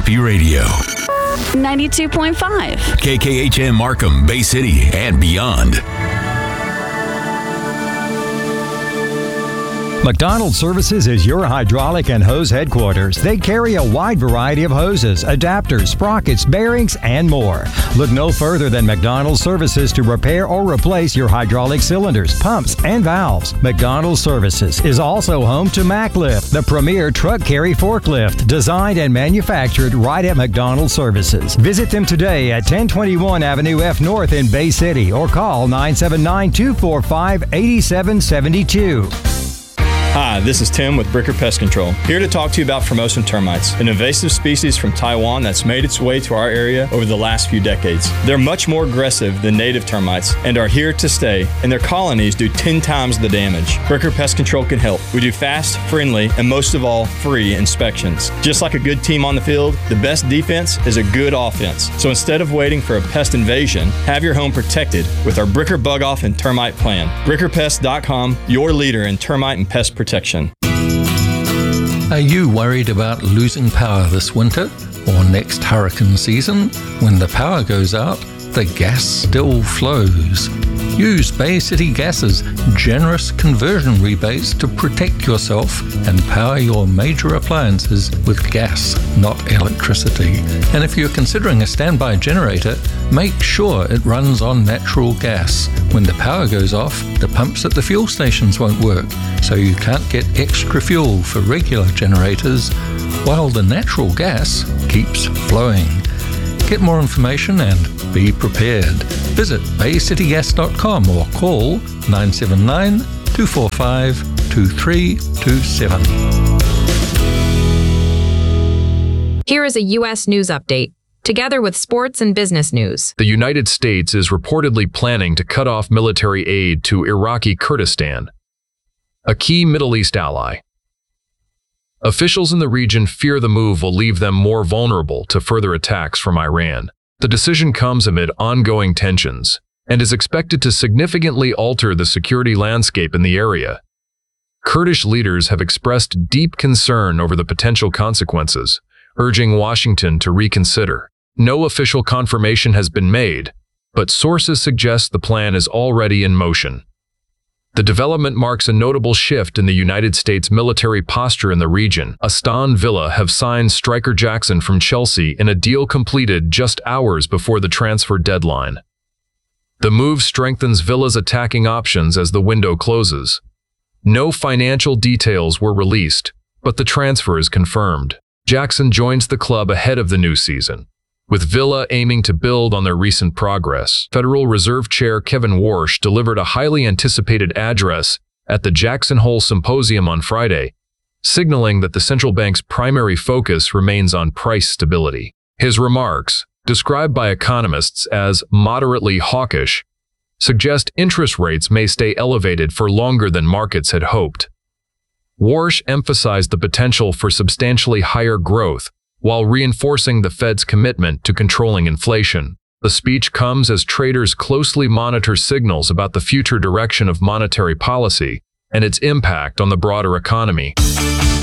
Happy Radio. 92.5. KKHM Markham, Bay City, and beyond. McDonald Services is your hydraulic and hose headquarters. They carry a wide variety of hoses, adapters, sprockets, bearings, and more. Look no further than McDonald Services to repair or replace your hydraulic cylinders, pumps, and valves. McDonald Services is also home to MacLift, the premier truck carry forklift, designed and manufactured right at McDonald Services. Visit them today at 1021 Avenue F North in Bay City or call 979-245-8772. Hi, this is Tim with Bricker Pest Control, here to talk to you about Formosan termites, an invasive species from Taiwan that's made its way to our area over the last few decades. They're much more aggressive than native termites and are here to stay, and their colonies do 10 times the damage. Bricker Pest Control can help. We do fast, friendly, and most of all, free inspections. Just like a good team on the field, the best defense is a good offense. So instead of waiting for a pest invasion, have your home protected with our Bricker Bug Off and Termite Plan. BrickerPest.com, your leader in termite and pest protection. Are you worried about losing power this winter or next hurricane season? When the power goes out, the gas still flows. Use Bay City Gas's generous conversion rebates to protect yourself and power your major appliances with gas, not electricity. And if you're considering a standby generator, make sure it runs on natural gas. When the power goes off, the pumps at the fuel stations won't work, so you can't get extra fuel for regular generators, while the natural gas keeps flowing. Get more information and be prepared. Visit baycitygas.com or call 979-245-2327. Here is a U.S. news update, together with sports and business news. The United States is reportedly planning to cut off military aid to Iraqi Kurdistan, a key Middle East ally. Officials in the region fear the move will leave them more vulnerable to further attacks from Iran. The decision comes amid ongoing tensions and is expected to significantly alter the security landscape in the area. Kurdish leaders have expressed deep concern over the potential consequences, urging Washington to reconsider. No official confirmation has been made, but sources suggest the plan is already in motion. The development marks a notable shift in the United States military posture in the region. Aston Villa have signed striker Jackson from Chelsea in a deal completed just hours before the transfer deadline. The move strengthens Villa's attacking options as the window closes. No financial details were released, but the transfer is confirmed. Jackson joins the club ahead of the new season, with Villa aiming to build on their recent progress. Federal Reserve Chair Kevin Warsh delivered a highly anticipated address at the Jackson Hole Symposium on Friday, signaling that the central bank's primary focus remains on price stability. His remarks, described by economists as moderately hawkish, suggest interest rates may stay elevated for longer than markets had hoped. Warsh emphasized the potential for substantially higher growth, while reinforcing the Fed's commitment to controlling inflation. The speech comes as traders closely monitor signals about the future direction of monetary policy and its impact on the broader economy.